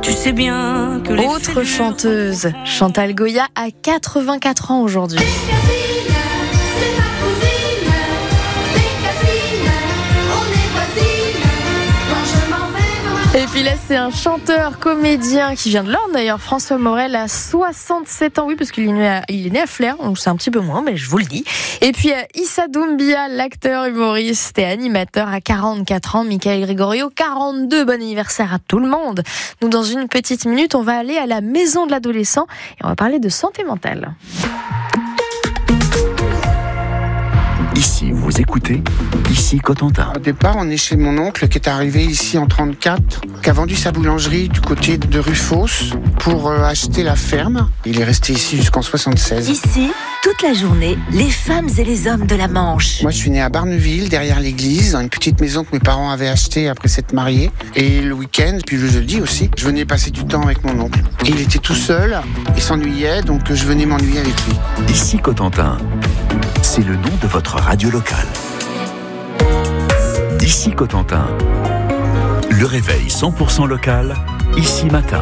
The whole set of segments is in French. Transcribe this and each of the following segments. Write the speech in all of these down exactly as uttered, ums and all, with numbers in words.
Tu sais bien que les Autre chanteuse, Chantal Goya a quatre-vingt-quatre ans aujourd'hui. Et puis là, c'est un chanteur, comédien qui vient de l'Orne d'ailleurs. François Morel a soixante-sept ans, oui, parce qu'il est né à, il est né à Flers, donc c'est un petit peu moins, mais je vous le dis. Et puis euh, Issa Doumbia, l'acteur, humoriste et animateur, à quarante-quatre ans. Michael Gregorio, quarante-deux. Bon anniversaire à tout le monde. Nous, dans une petite minute, on va aller à la maison de l'adolescent et on va parler de santé mentale. Ici, vous écoutez, ici Cotentin. Au départ, on est chez mon oncle qui est arrivé ici en trente-quatre, qui a vendu sa boulangerie du côté de Rufos pour euh, acheter la ferme. Il est resté ici jusqu'en soixante-seize. Ici, toute la journée, les femmes et les hommes de la Manche. Moi, je suis né à Barneville, derrière l'église, dans une petite maison que mes parents avaient achetée après s'être mariés. Et le week-end, puis le jeudi aussi, je venais passer du temps avec mon oncle. Et il était tout seul, il s'ennuyait, donc je venais m'ennuyer avec lui. Ici Cotentin, c'est le nom de votre radio locale. Ici Cotentin, le réveil cent pour cent local, ici matin.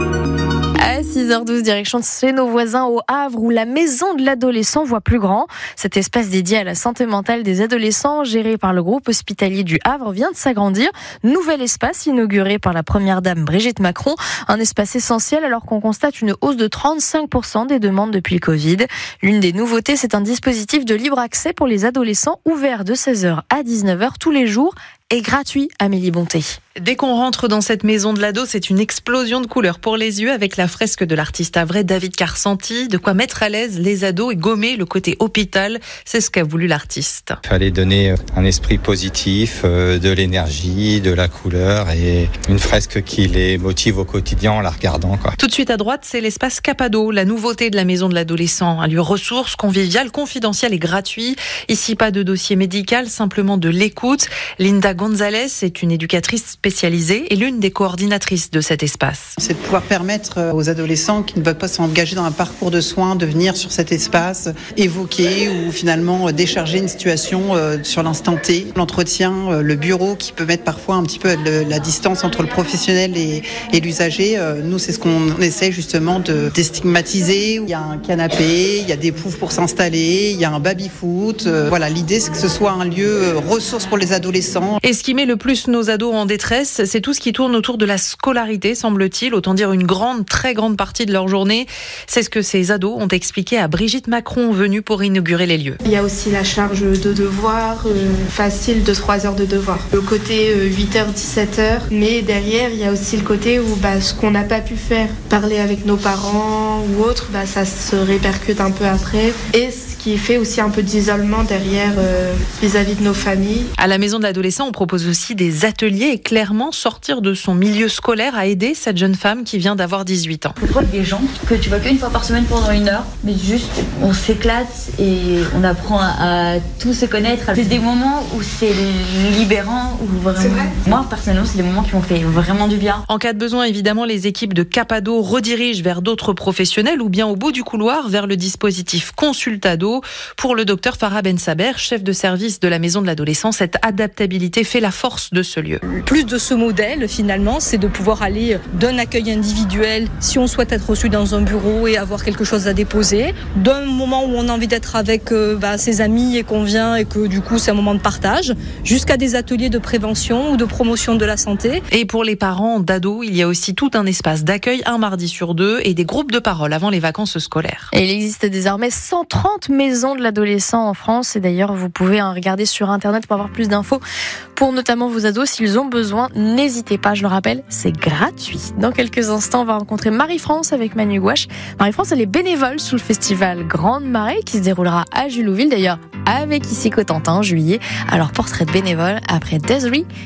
À six heures douze, direction de chez nos voisins au Havre, où la maison de l'adolescent voit plus grand. Cet espace dédié à la santé mentale des adolescents, géré par le groupe hospitalier du Havre, vient de s'agrandir. Nouvel espace inauguré par la première dame Brigitte Macron. Un espace essentiel alors qu'on constate une hausse de trente-cinq pour cent des demandes depuis le Covid. L'une des nouveautés, c'est un dispositif de libre accès pour les adolescents, ouvert de seize heures à dix-neuf heures tous les jours et gratuit. Amélie Bonté. Dès qu'on rentre dans cette maison de l'ado, c'est une explosion de couleurs pour les yeux avec la fresque de l'artiste havrais David Carsanti. De quoi mettre à l'aise les ados et gommer le côté hôpital. C'est ce qu'a voulu l'artiste. Il fallait donner un esprit positif, de l'énergie, de la couleur et une fresque qui les motive au quotidien en la regardant, quoi. Tout de suite à droite, c'est l'espace Capado, la nouveauté de la maison de l'adolescent. Un lieu ressource, convivial, confidentiel et gratuit. Ici, pas de dossier médical, simplement de l'écoute. Linda Gonzalez est une éducatrice spécialisée et l'une des coordinatrices de cet espace. C'est de pouvoir permettre aux adolescents qui ne veulent pas s'engager dans un parcours de soins de venir sur cet espace, évoquer ou finalement décharger une situation sur l'instant T. L'entretien, le bureau qui peut mettre parfois un petit peu la distance entre le professionnel et, et l'usager. Nous, c'est ce qu'on essaie justement de déstigmatiser. Il y a un canapé, il y a des poufs pour s'installer, il y a un baby-foot. Voilà, l'idée, c'est que ce soit un lieu ressource pour les adolescents. Et ce qui met le plus nos ados en détresse, c'est tout ce qui tourne autour de la scolarité, semble-t-il, autant dire une grande, très grande partie de leur journée. C'est ce que ces ados ont expliqué à Brigitte Macron, venue pour inaugurer les lieux. Il y a aussi la charge de devoirs, euh, facile de trois heures de devoirs. Le côté euh, huit heures, dix-sept heures, mais derrière, il y a aussi le côté où bah, ce qu'on n'a pas pu faire, parler avec nos parents ou autre, bah, ça se répercute un peu après. Et ce qui fait aussi un peu d'isolement derrière euh, vis-à-vis de nos familles. À la maison de l'adolescent, on propose aussi des ateliers et clairement sortir de son milieu scolaire a aidé cette jeune femme qui vient d'avoir dix-huit ans. Je trouve des gens que tu vois qu'une fois par semaine pendant une heure, mais juste on s'éclate et on apprend à, à tout se connaître. C'est des moments où c'est libérant, où vraiment. C'est vrai. Moi personnellement, c'est des moments qui m'ont fait vraiment du bien. En cas de besoin, évidemment, les équipes de Capado redirigent vers d'autres professionnels ou bien au bout du couloir vers le dispositif Consultado. Pour le docteur Farah Ben Saber, chef de service de la maison de l'adolescent, cette adaptabilité fait la force de ce lieu. Plus de ce modèle, finalement, c'est de pouvoir aller d'un accueil individuel, si on souhaite être reçu dans un bureau et avoir quelque chose à déposer, d'un moment où on a envie d'être avec euh, bah, ses amis et qu'on vient et que du coup c'est un moment de partage, jusqu'à des ateliers de prévention ou de promotion de la santé. Et pour les parents d'ados, il y a aussi tout un espace d'accueil un mardi sur deux et des groupes de parole avant les vacances scolaires. Et il existe désormais cent trente maisons de l'adolescent en France et d'ailleurs vous pouvez regarder sur internet pour avoir plus d'infos pour notamment vos ados s'ils ont besoin. N'hésitez pas, je le rappelle, c'est gratuit. Dans quelques instants, on va rencontrer Marie-France avec Manu Gouache. Marie-France, elle est bénévole sous le festival Grande Marée qui se déroulera à Julouville d'ailleurs avec ici Cotentin en juillet. Alors portrait de bénévole après Desiree